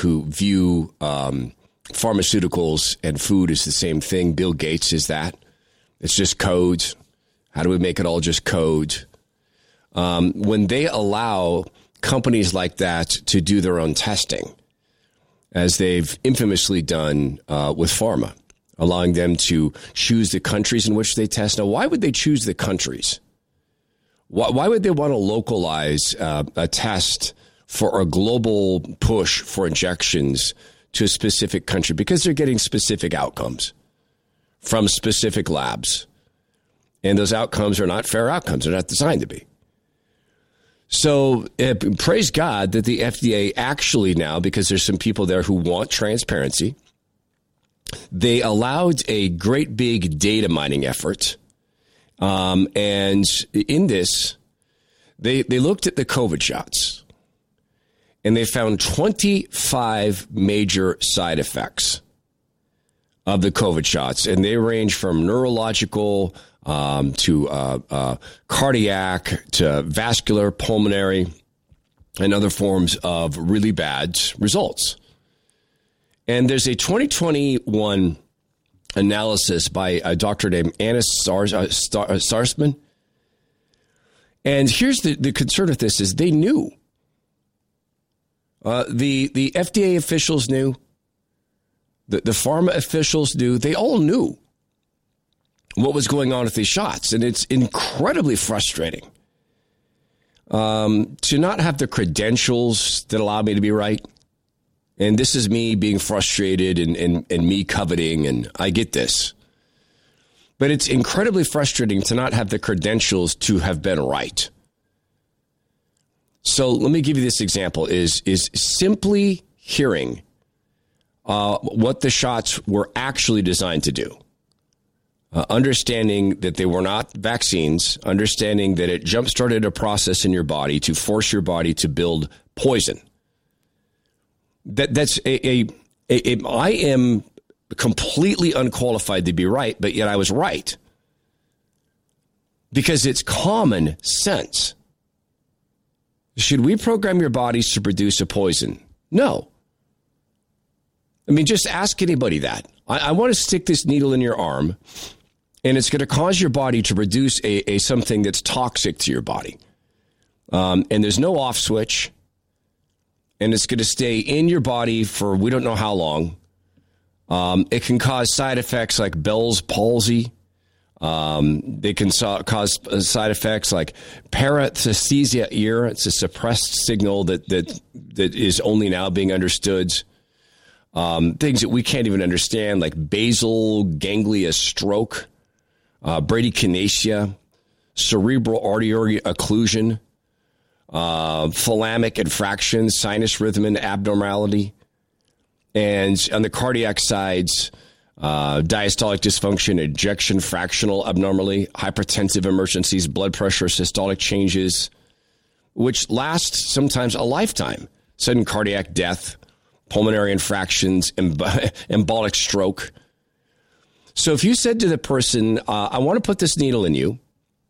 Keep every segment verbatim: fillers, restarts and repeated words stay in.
who view um, pharmaceuticals and food as the same thing. Bill Gates is that. It's just code. How do we make it all just code? Um, when they allow companies like that to do their own testing, as they've infamously done uh, with pharma, allowing them to choose the countries in which they test. Now, why would they choose the countries? Why, why would they want to localize uh, a test for a global push for injections to a specific country? Because they're getting specific outcomes from specific labs. And those outcomes are not fair outcomes. They're not designed to be. So uh, praise God that the F D A actually now, because there's some people there who want transparency, they allowed a great big data mining effort. Um, and in this, they, they looked at the COVID shots and they found twenty-five major side effects of the COVID shots. And they range from neurological um, to uh, uh, cardiac to vascular, pulmonary, and other forms of really bad results. And there's a twenty twenty-one analysis by a doctor named Anna Sars, uh, Star, uh, Sarsman. And here's the, the concern with this is they knew. Uh, the, the F D A officials knew. The, the pharma officials knew. They all knew what was going on with these shots. And it's incredibly frustrating um, to not have the credentials that allow me to be right. And this is me being frustrated and, and, and me coveting, and I get this. But it's incredibly frustrating to not have the credentials to have been right. So let me give you this example, is, is simply hearing uh, what the shots were actually designed to do. Uh, understanding that they were not vaccines, understanding that it jump-started a process in your body to force your body to build poison. That that's a, a, a, a I am completely unqualified to be right, but yet I was right. Because it's common sense. Should we program your bodies to produce a poison? No. I mean, just ask anybody that. I, I want to stick this needle in your arm, and it's going to cause your body to produce a, a something that's toxic to your body. Um, and there's no off switch. And it's going to stay in your body for we don't know how long. Um, it can cause side effects like Bell's palsy. Um, they can so- cause side effects like paresthesia ear. It's a suppressed signal that that that is only now being understood. Um, things that we can't even understand, like basal ganglia stroke, uh, bradykinesia, cerebral artery occlusion. Uh, thalamic infraction, sinus rhythm and abnormality. And on the cardiac sides, uh, diastolic dysfunction, ejection fractional abnormality, hypertensive emergencies, blood pressure, systolic changes, which last sometimes a lifetime. Sudden cardiac death, pulmonary infractions, emb- embolic stroke. So if you said to the person, uh, I want to put this needle in you,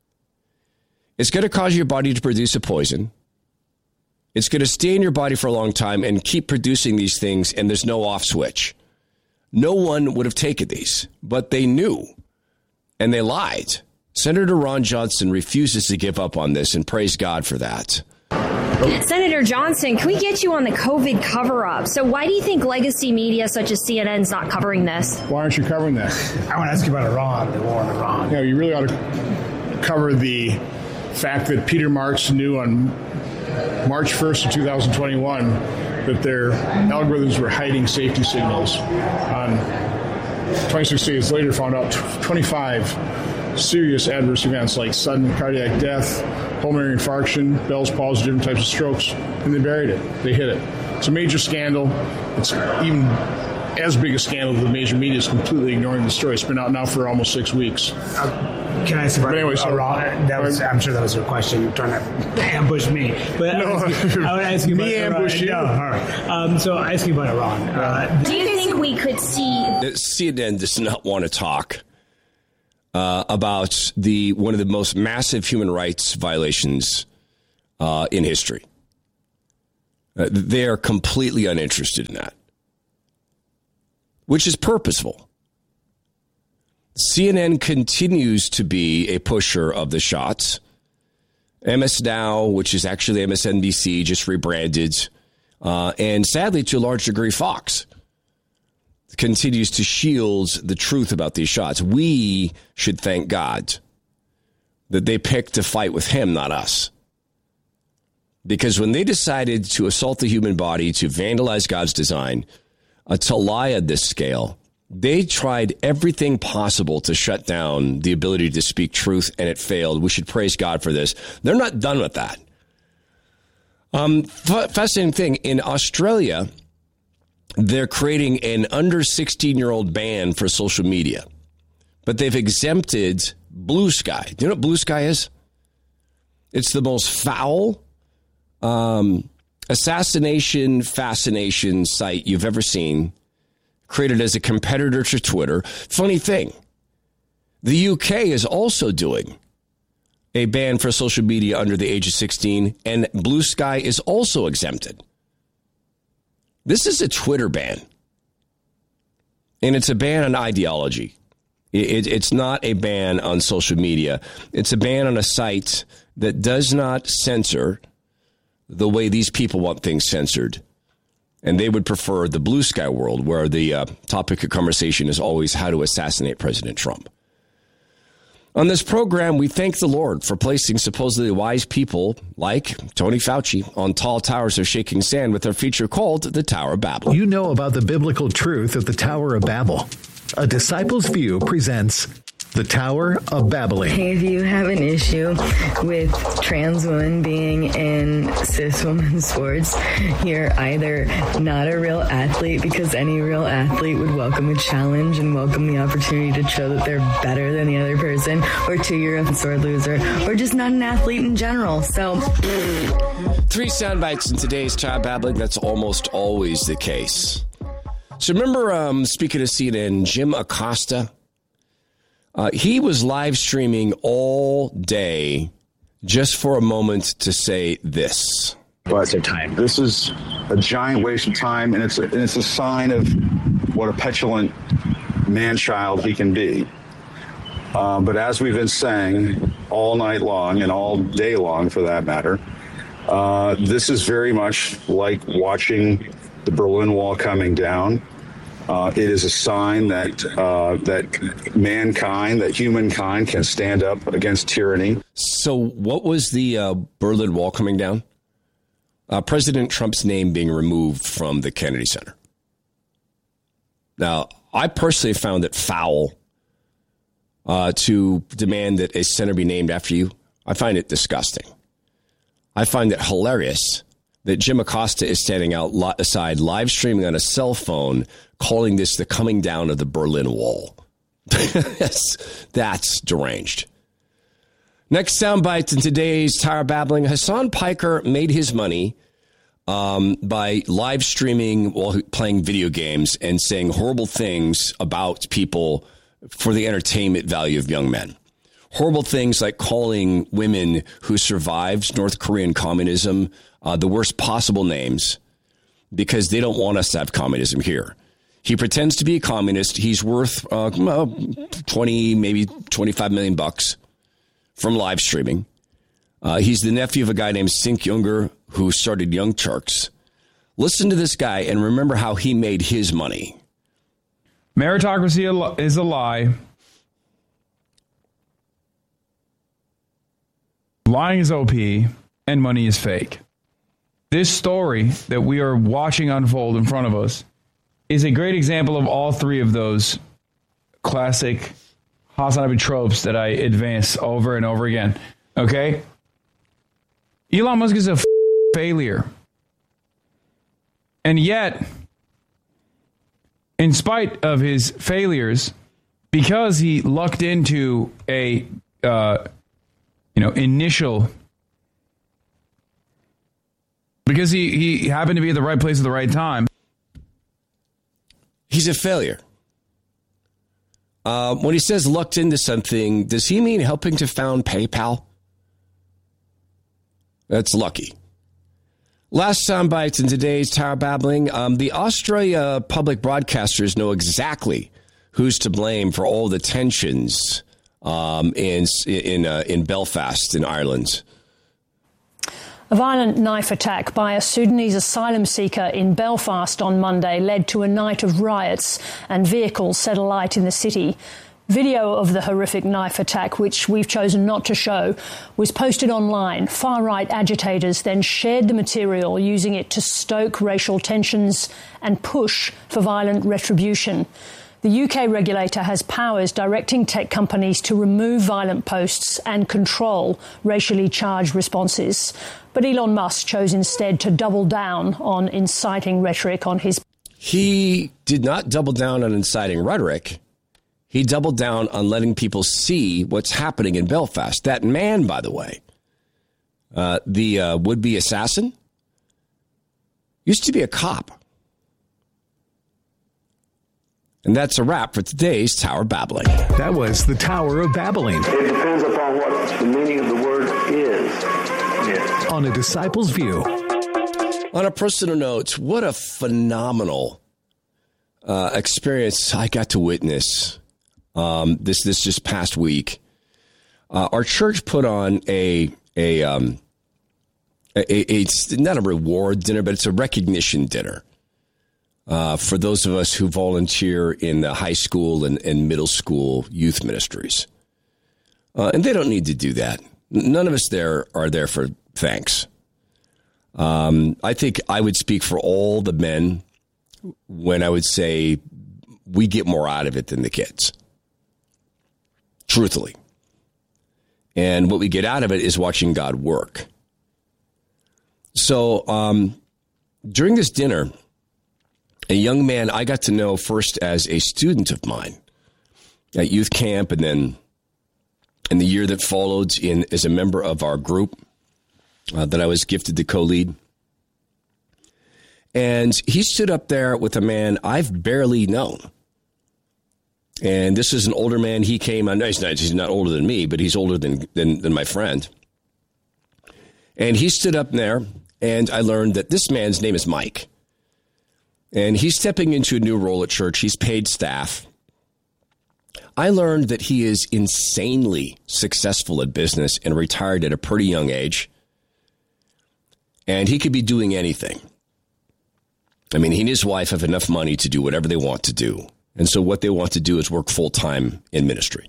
it's going to cause your body to produce a poison. It's going to stay in your body for a long time and keep producing these things, and there's no off switch. No one would have taken these, but they knew, and they lied. Senator Ron Johnson refuses to give up on this, and praise God for that. Senator Johnson, can we get you on the COVID cover-up? So why do you think legacy media such as C N N is not covering this? Why aren't you covering that? I want to ask you about Iran, the war in Iran. Yeah, you really ought to cover the fact that Peter Marks knew on March first of two thousand twenty-one that their algorithms were hiding safety signals. On twenty-six days later, found out twenty-five serious adverse events like sudden cardiac death, pulmonary infarction, Bell's palsy, different types of strokes, and they buried it. They hid it. It's a major scandal. It's even as big a scandal that the major media is completely ignoring the story. It's been out now for almost six weeks. Uh, can I ask about anyway, so, Iran? That was, I'm sure that was your question. You're trying to ambush me. But no, I, was, I would ask you me about ambush Iran. you. No, all right. Um, so I ask you about Iran. Uh, do you think we could see... C N N does not want to talk uh, about the one of the most massive human rights violations uh, in history. Uh, they are completely uninterested in that, which is purposeful. C N N continues to be a pusher of the shots. M S Now, which is actually M S N B C, just rebranded. Uh, and sadly, to a large degree, Fox continues to shield the truth about these shots. We should thank God that they picked to fight with him, not us. Because when they decided to assault the human body, to vandalize God's design, uh, to lie at this scale, they tried everything possible to shut down the ability to speak truth, and it failed. We should praise God for this. They're not done with that. Um, f- fascinating thing, in Australia, they're creating an under sixteen-year-old ban for social media, but they've exempted Blue Sky. Do you know what Blue Sky is? It's the most foul um, assassination fascination site you've ever seen, created as a competitor to Twitter. Funny thing, the U K is also doing a ban for social media under the age of sixteen, and Blue Sky is also exempted. This is a Twitter ban, and it's a ban on ideology. It, it, it's not a ban on social media. It's a ban on a site that does not censor the way these people want things censored. And they would prefer the Blue Sky world, where the uh, topic of conversation is always how to assassinate President Trump. On this program, we thank the Lord for placing supposedly wise people like Tony Fauci on tall towers of shaking sand with our feature called The Tower of Babel. You know about the biblical truth of the Tower of Babel. A Disciple's View presents The Tower of Babbling. Hey, if you have an issue with trans women being in cis women's sports, you're either not a real athlete, because any real athlete would welcome a challenge and welcome the opportunity to show that they're better than the other person, or two, you're a sore loser, or just not an athlete in general. So, three sound bites in today's Tower of Babbling. That's almost always the case. So remember, um, speaking of C N N, Jim Acosta, Uh, he was live streaming all day just for a moment to say this. But time. This is a giant waste of time, and it's a, and it's a sign of what a petulant man-child he can be. Uh, but as we've been saying all night long, and all day long for that matter, uh, this is very much like watching the Berlin Wall coming down. Uh, it is a sign that uh, that mankind, that humankind can stand up against tyranny. So what was the uh, Berlin Wall coming down? Uh, President Trump's name being removed from the Kennedy Center. Now, I personally found it foul uh, to demand that a center be named after you. I find it disgusting. I find it hilarious that Jim Acosta is standing outside live streaming on a cell phone, calling this the coming down of the Berlin Wall. that's, that's deranged. Next soundbite in today's Tower Babbling. Hassan Piker made his money um, by live streaming while playing video games and saying horrible things about people for the entertainment value of young men. Horrible things like calling women who survived North Korean communism uh, the worst possible names because they don't want us to have communism here. He pretends to be a communist. He's worth uh, twenty, maybe twenty-five million bucks from live streaming. Uh, he's the nephew of a guy named Cenk Uygur who started Young Turks. Listen to this guy and remember how he made his money. Meritocracy is a lie. Lying is O P, and money is fake. This story that we are watching unfold in front of us is a great example of all three of those classic Hassan tropes that I advance over and over again. Okay? Elon Musk is a f- failure. And yet, in spite of his failures, because he lucked into a uh, you know, initial, because he, he happened to be at the right place at the right time. He's a failure. Uh, when he says lucked into something, does he mean helping to found PayPal? That's lucky. Last soundbites in today's Tower Babbling. Um, the Australia public broadcasters know exactly who's to blame for all the tensions um, in in uh, in Belfast, in Ireland. A violent knife attack by a Sudanese asylum seeker in Belfast on Monday led to a night of riots and vehicles set alight in the city. Video of the horrific knife attack, which we've chosen not to show, was posted online. Far-right agitators then shared the material, using it to stoke racial tensions and push for violent retribution. The U K regulator has powers directing tech companies to remove violent posts and control racially charged responses. But Elon Musk chose instead to double down on inciting rhetoric on his... He did not double down on inciting rhetoric. He doubled down on letting people see what's happening in Belfast. That man, by the way, uh, the uh, would-be assassin, used to be a cop. And that's a wrap for today's Tower Babbling. That was the Tower of Babbling. It depends upon what the meaning of the word is. Yes. On A Disciple's View. On a personal note, what a phenomenal uh, experience I got to witness um, this this just past week. Uh, our church put on a a, um, a, a it's not a reward dinner, but it's a recognition dinner. Uh, for those of us who volunteer in the high school and, and middle school youth ministries. Uh, and they don't need to do that. None of us there are there for thanks. Um, I think I would speak for all the men when I would say we get more out of it than the kids. Truthfully. And what we get out of it is watching God work. So um, during this dinner, a young man I got to know first as a student of mine at youth camp, and then in the year that followed in as a member of our group uh, that I was gifted to co-lead. And he stood up there with a man I've barely known. And this is an older man. He came, I know he's not, he's not older than me, but he's older than, than, than my friend. And he stood up there, and I learned that this man's name is Mike. And he's stepping into a new role at church. He's paid staff. I learned that he is insanely successful at business and retired at a pretty young age. And he could be doing anything. I mean, he and his wife have enough money to do whatever they want to do. And so what they want to do is work full-time in ministry.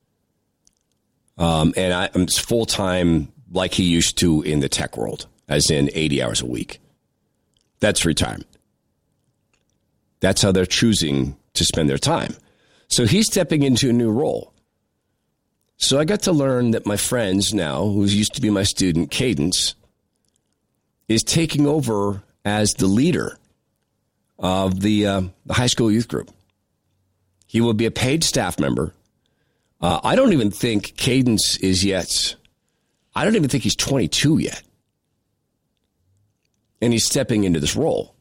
Um, and I, I'm full-time like he used to in the tech world, as in eighty hours a week. That's retirement. That's how they're choosing to spend their time. So he's stepping into a new role. So I got to learn that my friends now, who used to be my student, Cadence, is taking over as the leader of the, uh, the high school youth group. He will be a paid staff member. Uh, I don't even think Cadence is yet, I don't even think he's twenty-two yet. And he's stepping into this role.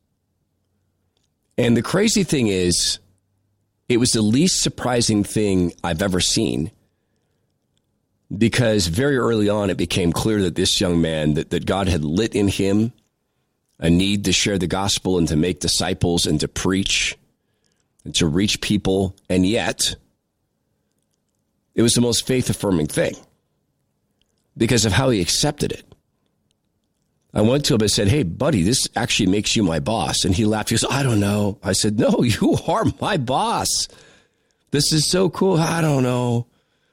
And the crazy thing is, it was the least surprising thing I've ever seen, because very early on it became clear that this young man, that, that God had lit in him a need to share the gospel and to make disciples and to preach and to reach people. And yet, it was the most faith-affirming thing because of how he accepted it. I went to him and said, "Hey, buddy, this actually makes you my boss." And he laughed. He goes, "I don't know." I said, "No, you are my boss. This is so cool. I don't know."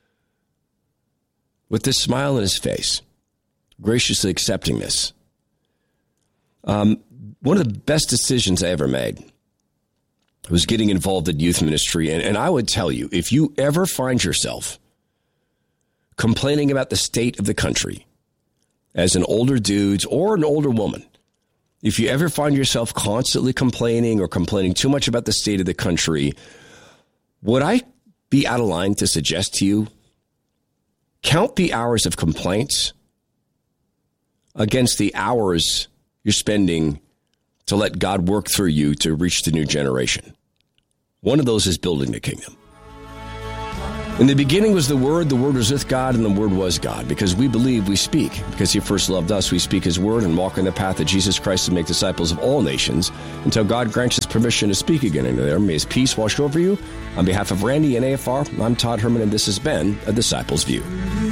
With this smile on his face, graciously accepting this. Um, one of the best decisions I ever made was getting involved in youth ministry. And, and I would tell you, if you ever find yourself complaining about the state of the country, as an older dude or an older woman, if you ever find yourself constantly complaining or complaining too much about the state of the country, would I be out of line to suggest to you, count the hours of complaints against the hours you're spending to let God work through you to reach the new generation. One of those is building the kingdom. In the beginning was the Word, the Word was with God, and the Word was God. Because we believe, we speak. Because he first loved us, we speak his word and walk in the path of Jesus Christ to make disciples of all nations until God grants us permission to speak again into there. May his peace wash over you. On behalf of Randy and A F R, I'm Todd Herman, and this has been A Disciple's View.